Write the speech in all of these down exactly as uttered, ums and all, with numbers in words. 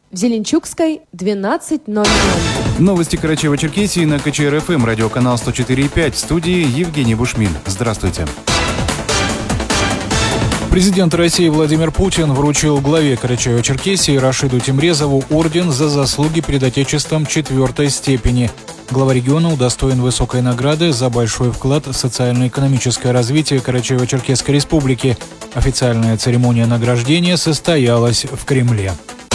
В Зеленчукской двенадцать ноль ноль. Новости Карачаево-Черкесии на КЧР-ФМ, радиоканал сто четыре и пять. В студии Евгений Бушмин. Здравствуйте. Президент России Владимир Путин вручил главе Карачаево-Черкесии Рашиду Тимрезову орден за заслуги перед Отечеством четвертой степени. Глава региона удостоен высокой награды за большой вклад в социально-экономическое развитие Карачаево-Черкесской республики. Официальная церемония награждения состоялась в Кремле.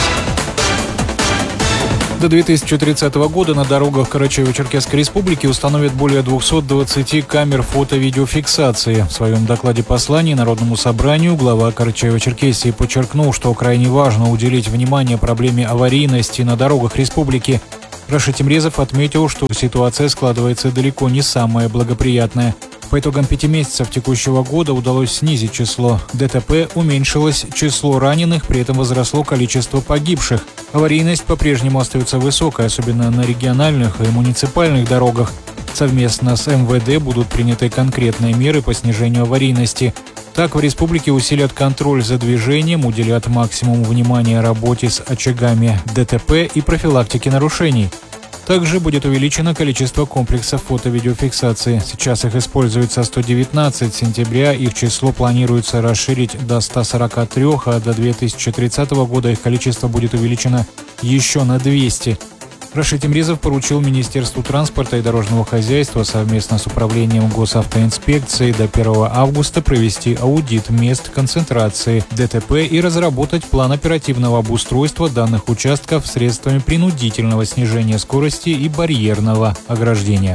До две тысячи тридцатого года на дорогах Карачаево-Черкесской республики установят более двухсот двадцати камер фото-видеофиксации. В своем докладе-послании Народному собранию глава Карачаево-Черкесии подчеркнул, что крайне важно уделить внимание проблеме аварийности на дорогах республики. Рашид Тимрезов отметил, что ситуация складывается далеко не самая благоприятная. По итогам пяти месяцев текущего года удалось снизить число ДТП, уменьшилось число раненых, при этом возросло количество погибших. Аварийность по-прежнему остается высокой, особенно на региональных и муниципальных дорогах. Совместно с эм вэ дэ будут приняты конкретные меры по снижению аварийности. Так, в республике усилят контроль за движением, уделят максимум внимания работе с очагами ДТП и профилактике нарушений. Также будет увеличено количество комплексов фото-видеофиксации. Сейчас их используется сто девятнадцать. С сентября их число планируется расширить до ста сорока трёх, а до две тысячи тридцатого года их количество будет увеличено еще на двести. Рашид Тимрезов поручил Министерству транспорта и дорожного хозяйства совместно с Управлением госавтоинспекции до первого августа провести аудит мест концентрации ДТП и разработать план оперативного обустройства данных участков средствами принудительного снижения скорости и барьерного ограждения.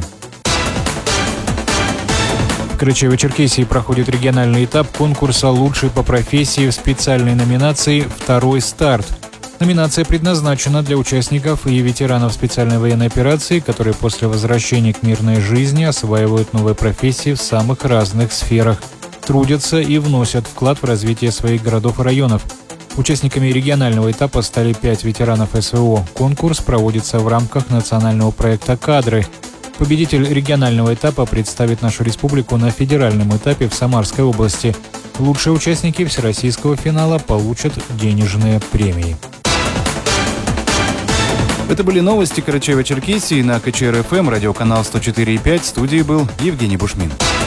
В Карачаево-Черкесии проходит региональный этап конкурса «Лучший по профессии» в специальной номинации «Второй старт». Номинация предназначена для участников и ветеранов специальной военной операции, которые после возвращения к мирной жизни осваивают новые профессии в самых разных сферах, трудятся и вносят вклад в развитие своих городов и районов. Участниками регионального этапа стали пять ветеранов эс вэ о. Конкурс проводится в рамках национального проекта «Кадры». Победитель регионального этапа представит нашу республику на федеральном этапе в Самарской области. Лучшие участники всероссийского финала получат денежные премии. Это были новости Карачаево-Черкесии на КЧР-ФМ, радиоканал сто четыре и пять. В студии был Евгений Бушмин.